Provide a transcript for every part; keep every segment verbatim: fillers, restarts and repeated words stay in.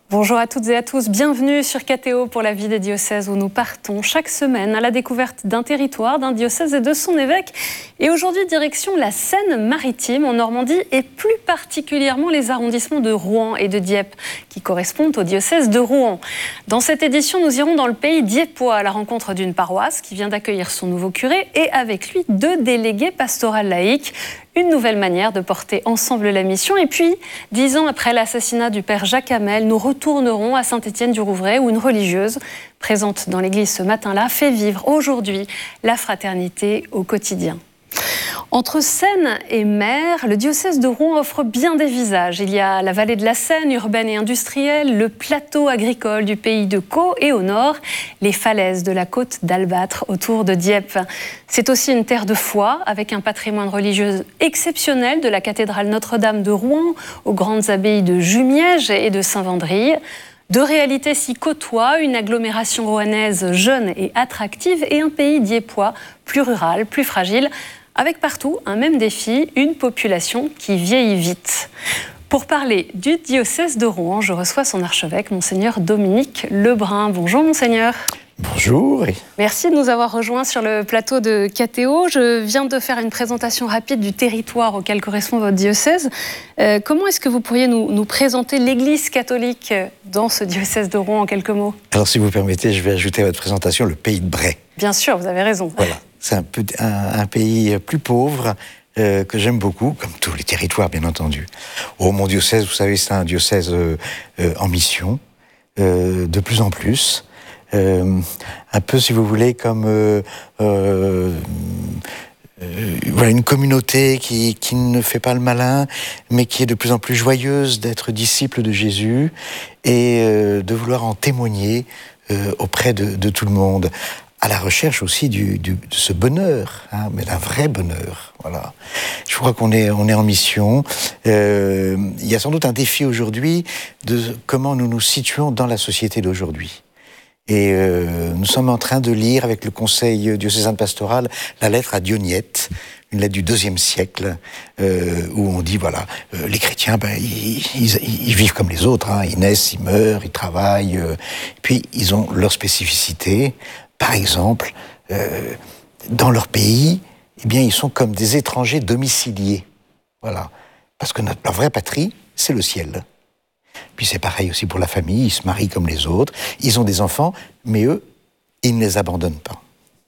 Bonjour à toutes et à tous, bienvenue sur K T O pour la vie des diocèses où nous partons chaque semaine à la découverte d'un territoire, d'un diocèse et de son évêque. Et aujourd'hui, direction la Seine-Maritime en Normandie et plus particulièrement les arrondissements de Rouen et de Dieppe qui correspondent au diocèse de Rouen. Dans cette édition, nous irons dans le pays diepois à la rencontre d'une paroisse qui vient d'accueillir son nouveau curé et avec lui deux délégués pastorales laïques. Une nouvelle manière de porter ensemble la mission. Et puis, dix ans après l'assassinat du père Jacques Hamel, nous retournerons à Saint-Étienne-du-Rouvray où une religieuse, présente dans l'église ce matin-là, fait vivre aujourd'hui la fraternité au quotidien. Entre Seine et mer, le diocèse de Rouen offre bien des visages. Il y a la vallée de la Seine, urbaine et industrielle, le plateau agricole du pays de Caux et au nord, les falaises de la côte d'Albâtre autour de Dieppe. C'est aussi une terre de foi avec un patrimoine religieux exceptionnel de la cathédrale Notre-Dame de Rouen aux grandes abbayes de Jumièges et de Saint-Vendry. Deux réalités s'y côtoient, une agglomération rouennaise jeune et attractive et un pays diepois plus rural, plus fragile, avec partout un même défi, une population qui vieillit vite. Pour parler du diocèse de Rouen, je reçois son archevêque, Monseigneur Dominique Lebrun. Bonjour Monseigneur. Bonjour. Merci de nous avoir rejoints sur le plateau de K T O. Je viens de faire une présentation rapide du territoire auquel correspond votre diocèse. Euh, comment est-ce que vous pourriez nous, nous présenter l'Église catholique dans ce diocèse de Rouen en quelques mots? Alors si vous permettez, je vais ajouter à votre présentation le pays de Bray. Bien sûr, vous avez raison. Voilà, c'est un, peu, un, un pays plus pauvre euh, que j'aime beaucoup, comme tous les territoires bien entendu. Oh, mon diocèse, vous savez, c'est un diocèse euh, euh, en mission, euh, de plus en plus. Euh, un peu, si vous voulez, comme euh, euh, euh, voilà, une communauté qui, qui ne fait pas le malin, mais qui est de plus en plus joyeuse d'être disciple de Jésus et euh, de vouloir en témoigner euh, auprès de, de tout le monde, à la recherche aussi du, du, de ce bonheur, hein, mais d'un vrai bonheur. Voilà. Je crois qu'on est, on est en mission. Euh, il y a sans doute un défi aujourd'hui de comment nous nous situons dans la société d'aujourd'hui. Et euh, nous sommes en train de lire avec le Conseil diocésain de pastoral la lettre à Dionyette, une lettre du deuxième siècle, euh, où on dit, voilà, euh, les chrétiens, ben, ils, ils, ils vivent comme les autres, hein, ils naissent, ils meurent, ils travaillent, euh, puis ils ont leur spécificité. Par exemple, euh, dans leur pays, eh bien, ils sont comme des étrangers domiciliés. Voilà. Parce que notre, leur vraie patrie, c'est le ciel. Puis c'est pareil aussi pour la famille, ils se marient comme les autres, ils ont des enfants, mais eux, ils ne les abandonnent pas.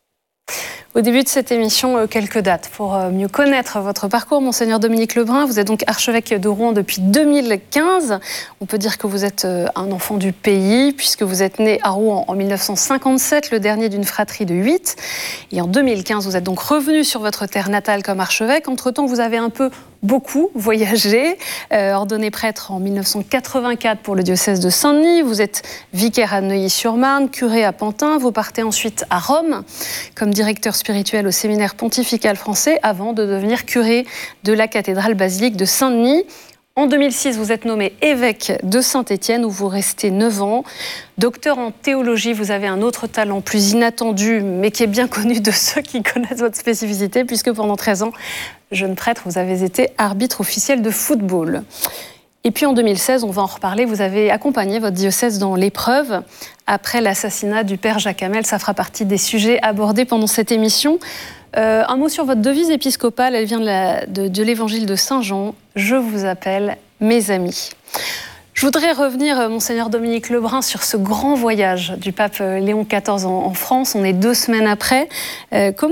Au début de cette émission, quelques dates pour mieux connaître votre parcours. Monseigneur Dominique Lebrun, vous êtes donc archevêque de Rouen depuis deux mille quinze. On peut dire que vous êtes un enfant du pays, puisque vous êtes né à Rouen en mille neuf cent cinquante-sept, le dernier d'une fratrie de huit. Et en deux mille quinze, vous êtes donc revenu sur votre terre natale comme archevêque. Entre-temps, vous avez un peu beaucoup voyagé, euh, ordonné prêtre en mille neuf cent quatre-vingt-quatre pour le diocèse de Saint-Denis. Vous êtes vicaire à Neuilly-sur-Marne, curé à Pantin. Vous partez ensuite à Rome comme directeur spirituel au séminaire pontifical français avant de devenir curé de la cathédrale basilique de Saint-Denis. En deux mille six, vous êtes nommé évêque de Saint-Étienne où vous restez neuf ans. Docteur en théologie, vous avez un autre talent plus inattendu, mais qui est bien connu de ceux qui connaissent votre spécificité, puisque pendant treize ans, jeune prêtre, vous avez été arbitre officiel de football. Et puis en deux mille seize, on va en reparler, vous avez accompagné votre diocèse dans l'épreuve après l'assassinat du père Jacques Hamel. Ça fera partie des sujets abordés pendant cette émission. Euh, un mot sur votre devise épiscopale, elle vient de, la, de, de l'évangile de Saint Jean. Je vous appelle mes amis. Je voudrais revenir, Monseigneur Dominique Lebrun, sur ce grand voyage du pape Léon quatorze en, en France. On est deux semaines après. Euh, comment